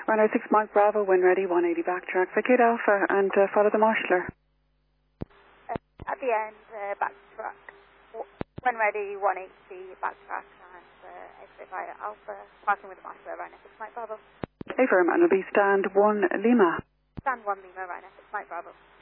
Runway 6 Mike Bravo, when ready, 180 backtrack. Vacate Alpha and follow the marshaller. At the end, backtrack. When ready, 180 backtrack and exit via Alpha. Passing with the marshaller, runway 6 Mike Bravo. Affirm, and will be stand 1 Lima. Stand 1 Lima, runway 6 Mike Bravo.